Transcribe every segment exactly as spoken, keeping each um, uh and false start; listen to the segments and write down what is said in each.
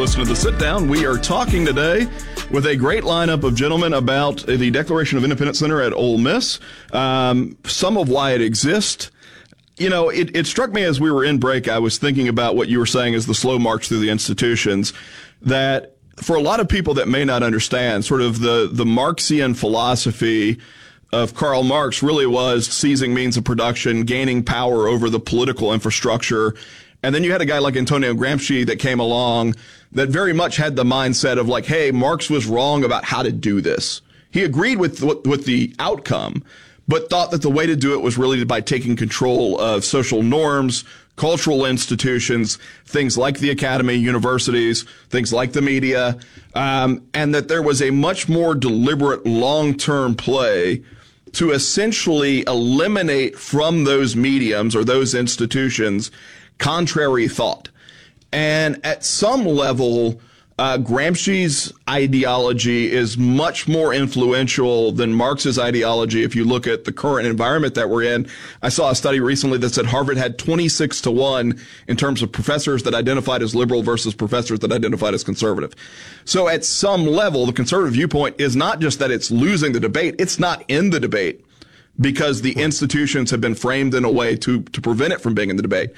listening to The Sit Down. We are talking today with a great lineup of gentlemen about the Declaration of Independence Center at Ole Miss, um, some of why it exists. You know, it, it struck me as we were in break, I was thinking about what you were saying as the slow march through the institutions, that for a lot of people that may not understand, sort of the, the Marxian philosophy of Karl Marx really was seizing means of production, gaining power over the political infrastructure. And then you had a guy like Antonio Gramsci that came along that very much had the mindset of like, hey, Marx was wrong about how to do this. He agreed with with the outcome, but thought that the way to do it was really by taking control of social norms, cultural institutions, things like the academy, universities, things like the media, um, and that there was a much more deliberate long-term play to essentially eliminate from those mediums or those institutions contrary thought. And at some level, uh, Gramsci's ideology is much more influential than Marx's ideology if you look at the current environment that we're in. I saw a study recently that said Harvard had twenty-six to one in terms of professors that identified as liberal versus professors that identified as conservative. So at some level, the conservative viewpoint is not just that it's losing the debate, it's not in the debate because the institutions have been framed in a way to, to prevent it from being in the debate.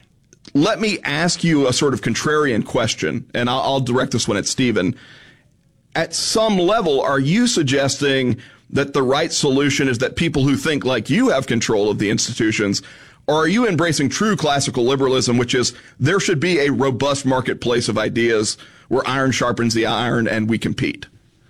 Let me ask you a sort of contrarian question, and I'll, I'll direct this one at Stephen. At some level, are you suggesting that the right solution is that people who think like you have control of the institutions, or are you embracing true classical liberalism, which is there should be a robust marketplace of ideas where iron sharpens the iron and we compete?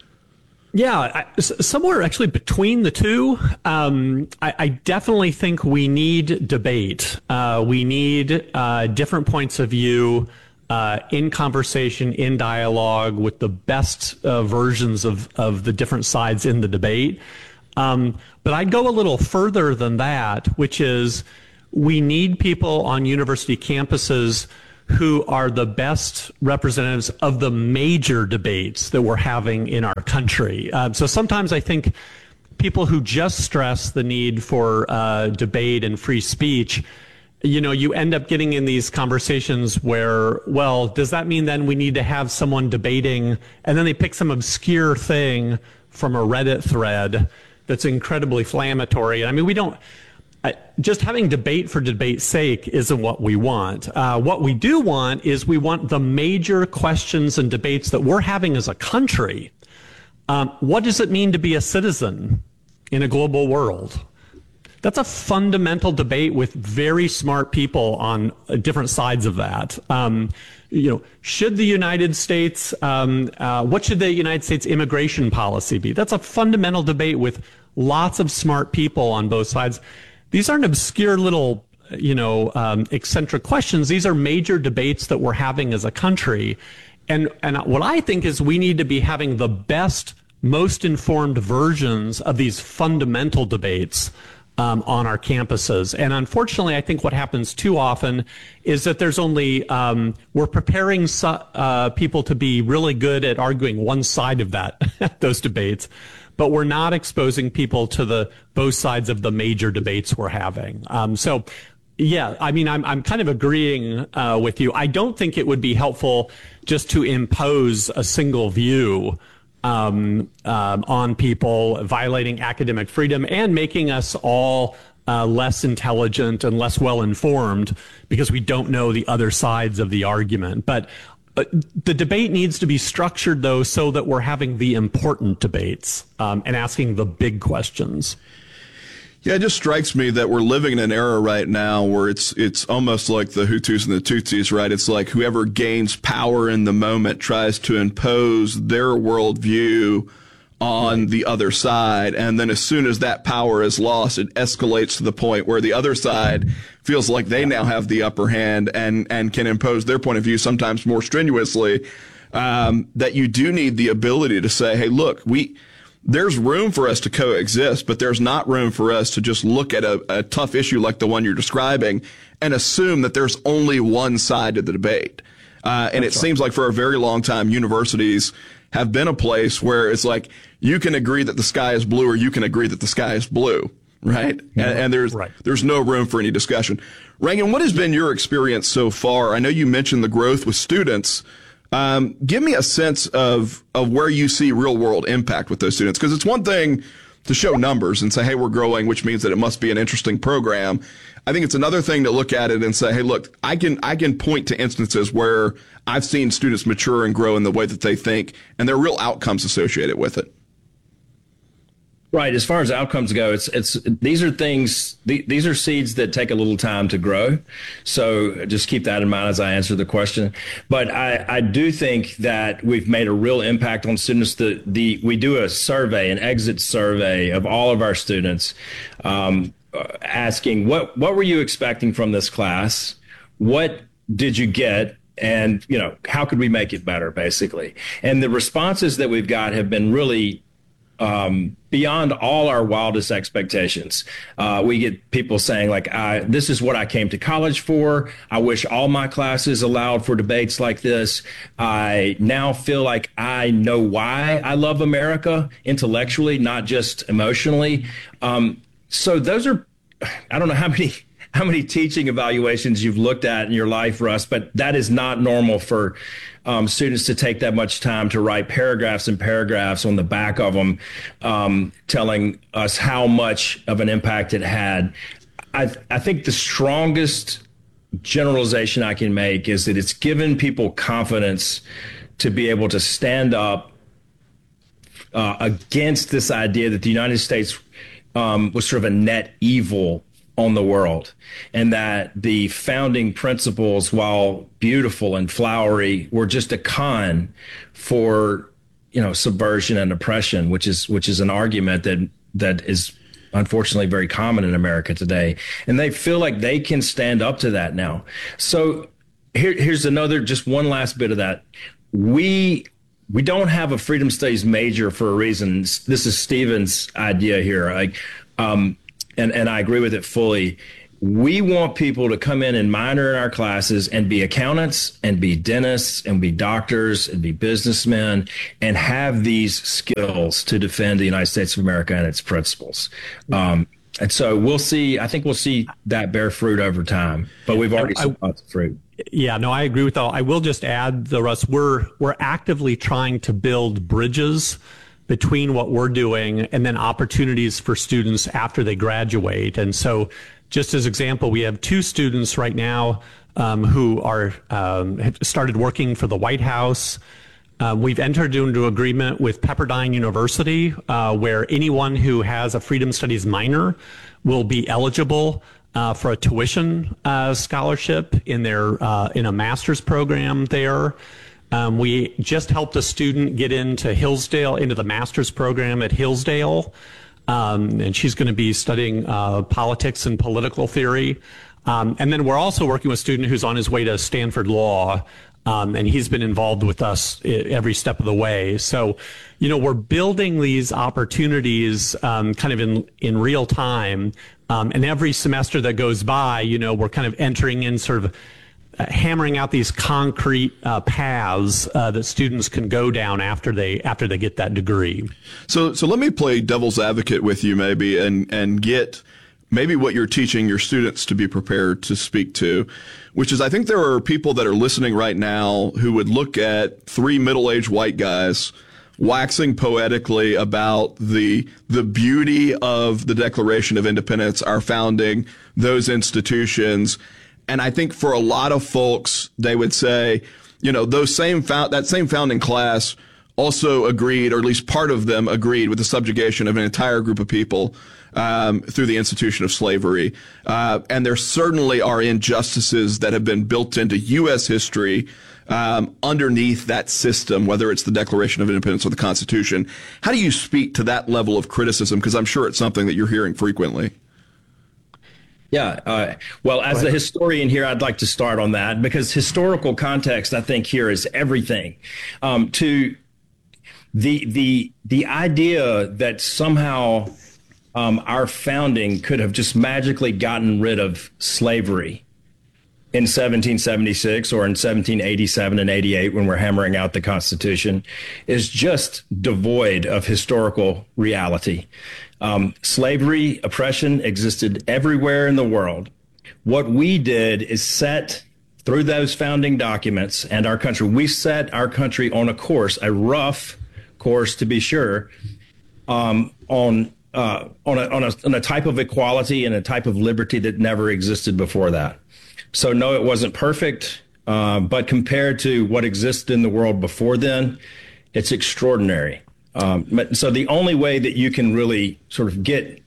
Yeah, I, somewhere actually between the two. Um, I, I definitely think we need debate. Uh, we need uh, different points of view uh, in conversation, in dialogue with the best uh, versions of, of the different sides in the debate. Um, but I'd go a little further than that, which is we need people on university campuses who are the best representatives of the major debates that we're having in our country. Uh, so sometimes I think people who just stress the need for uh, debate and free speech, you know, you end up getting in these conversations where, well, does that mean then we need to have someone debating, and then they pick some obscure thing from a Reddit thread that's incredibly inflammatory. I mean, we don't... Uh, just having debate for debate's sake isn't what we want. Uh, what we do want is we want the major questions and debates that we're having as a country. Um, what does it mean to be a citizen in a global world? That's a fundamental debate with very smart people on uh, different sides of that. Um, you know, should the United States, um, uh, what should the United States immigration policy be? That's a fundamental debate with lots of smart people on both sides. These aren't obscure little, you know, um, eccentric questions. These are major debates that we're having as a country. And, and what I think is we need to be having the best, most informed versions of these fundamental debates um, on our campuses. And unfortunately, I think what happens too often is that there's only, um, we're preparing su- uh, people to be really good at arguing one side of that, those debates, but we're not exposing people to the both sides of the major debates we're having. Um, so, yeah, I mean, I'm I'm kind of agreeing uh, with you. I don't think it would be helpful just to impose a single view um, um, on people, violating academic freedom and making us all uh, less intelligent and less well informed because we don't know the other sides of the argument. But Uh, the debate needs to be structured, though, so that we're having the important debates um, and asking the big questions. Yeah, it just strikes me that we're living in an era right now where it's it's almost like the Hutus and the Tutsis, right? It's like whoever gains power in the moment tries to impose their worldview on the other side, and then as soon as that power is lost, it escalates to the point where the other side feels like they now have the upper hand and and can impose their point of view sometimes more strenuously. Um, that you do need the ability to say, hey, look, we there's room for us to coexist, but there's not room for us to just look at a, a tough issue like the one you're describing and assume that there's only one side to the debate. Uh, and That's it right. seems like for a very long time, universities have been a place where it's like you can agree that the sky is blue or you can agree that the sky is blue, right? Mm-hmm. And, and there's right. there's no room for any discussion. Reagan, what has been your experience so far? I know you mentioned the growth with students. Um, give me a sense of of where you see real world impact with those students, because it's one thing to show numbers and say, hey, we're growing, which means that it must be an interesting program. I think it's another thing to look at it and say, hey, look, I can I can point to instances where I've seen students mature and grow in the way that they think, and there are real outcomes associated with it. Right. As far as outcomes go, it's it's these are things, these are seeds that take a little time to grow. So just keep that in mind as I answer the question. But I, I do think that we've made a real impact on students. The the we do a survey, an exit survey of all of our students, um, asking what what were you expecting from this class? What did you get? And, you know, how could we make it better, basically? And the responses that we've got have been really Um, beyond all our wildest expectations. Uh, we get people saying, like, I, this is what I came to college for. I wish all my classes allowed for debates like this. I now feel like I know why I love America intellectually, not just emotionally. Um, so those are, I don't know how many how many teaching evaluations you've looked at in your life, Russ, but that is not normal for um, students to take that much time to write paragraphs and paragraphs on the back of them, um, telling us how much of an impact it had. I, I think the strongest generalization I can make is that it's given people confidence to be able to stand up uh, against this idea that the United States um, was sort of a net evil on the world, and that the founding principles, while beautiful and flowery, were just a con for, you know, subversion and oppression, which is which is an argument that that is unfortunately very common in America today. And they feel like they can stand up to that now. So here, here's another, just one last bit of that. We we don't have a freedom studies major for a reason. This is Stephen's idea here. Like, um, And, and I agree with it fully. We want people to come in and minor in our classes and be accountants and be dentists and be doctors and be businessmen and have these skills to defend the United States of America and its principles. Um, and so we'll see. I think we'll see that bear fruit over time. But we've already seen lots of fruit. Yeah, no, I agree with all. I will just add, though, Russ, we're we're actively trying to build bridges between what we're doing and then opportunities for students after they graduate. And so just as example, we have two students right now um, who are um, have started working for the White House. Uh, we've entered into agreement with Pepperdine University, uh, where anyone who has a Freedom Studies minor will be eligible uh, for a tuition uh, scholarship in their uh, in a master's program there. Um, we just helped a student get into Hillsdale, into the master's program at Hillsdale, um, and she's going to be studying uh, politics and political theory. Um, and then we're also working with a student who's on his way to Stanford Law, um, and he's been involved with us every step of the way. So, you know, we're building these opportunities um, kind of in, in real time, um, and every semester that goes by, you know, we're kind of entering in sort of Uh, hammering out these concrete uh, paths uh, that students can go down after they after they get that degree. So, so let me play devil's advocate with you, maybe, and and get maybe what you're teaching your students to be prepared to speak to, which is, I think there are people that are listening right now who would look at three middle-aged white guys waxing poetically about the the beauty of the Declaration of Independence, our founding, those institutions. And I think for a lot of folks, they would say, you know, those same found, that same founding class also agreed, or at least part of them agreed, with the subjugation of an entire group of people um, through the institution of slavery. Uh, and there certainly are injustices that have been built into U S history um, underneath that system, whether it's the Declaration of Independence or the Constitution. How do you speak to that level of criticism? Because I'm sure it's something that you're hearing frequently. Yeah. Uh, well, as the historian here, I'd like to start on that, because historical context, I think, here is everything. Um, to the the the idea that somehow um, our founding could have just magically gotten rid of slavery in seventeen seventy-six or in seventeen eighty-seven and eighty-eight, when we're hammering out the Constitution, is just devoid of historical reality. Um, slavery, oppression existed everywhere in the world. What we did is set through those founding documents and our country, we set our country on a course, a rough course to be sure, um, on uh, on, a, on, a, on a type of equality and a type of liberty that never existed before that. So no, it wasn't perfect, uh, but compared to what existed in the world before then, it's extraordinary. Um, so the only way that you can really sort of get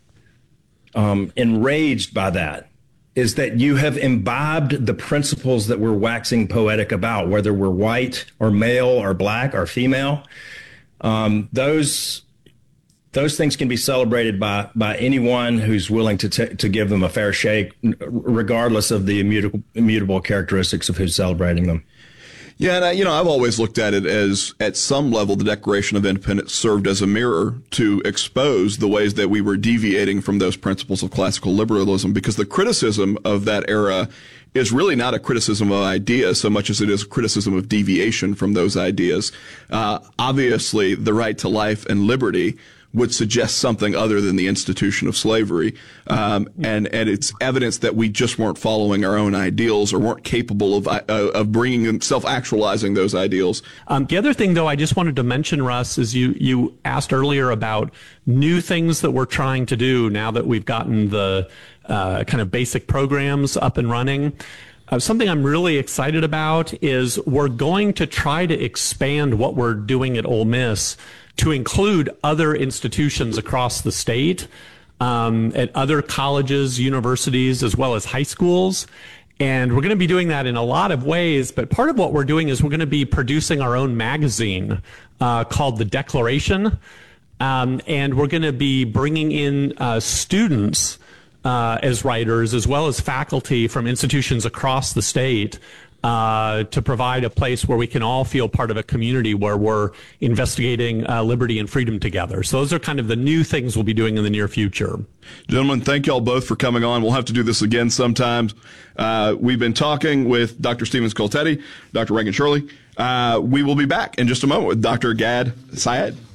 um, enraged by that is that you have imbibed the principles that we're waxing poetic about, whether we're white or male or black or female. Um, those those things can be celebrated by by anyone who's willing to t- to give them a fair shake, regardless of the immutable, immutable characteristics of who's celebrating them. Yeah, and I, you know, I've always looked at it as, at some level, the Declaration of Independence served as a mirror to expose the ways that we were deviating from those principles of classical liberalism, because the criticism of that era is really not a criticism of ideas so much as it is a criticism of deviation from those ideas. Uh, obviously, the right to life and liberty would suggest something other than the institution of slavery. Um, and, and it's evidence that we just weren't following our own ideals or weren't capable of, uh, of bringing, self-actualizing those ideals. Um, the other thing, though, I just wanted to mention, Russ, is you, you asked earlier about new things that we're trying to do now that we've gotten the uh, kind of basic programs up and running. Uh, something I'm really excited about is we're going to try to expand what we're doing at Ole Miss to include other institutions across the state, um, at other colleges, universities, as well as high schools. And we're going to be doing that in a lot of ways. But part of what we're doing is we're going to be producing our own magazine uh, called The Declaration. Um, and we're going to be bringing in uh, students uh, as writers, as well as faculty from institutions across the state, Uh, to provide a place where we can all feel part of a community where we're investigating uh, liberty and freedom together. So those are kind of the new things we'll be doing in the near future. Gentlemen, thank you all both for coming on. We'll have to do this again sometimes. Uh, we've been talking with Doctor Stevens Coltetti, Doctor Reagan Shirley. Uh, we will be back in just a moment with Doctor Gad Syed.